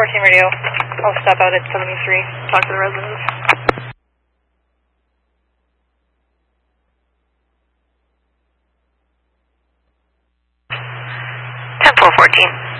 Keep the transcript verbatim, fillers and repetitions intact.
fourteen radio. I'll step out at seventy-three, talk to the residents. ten four fourteen.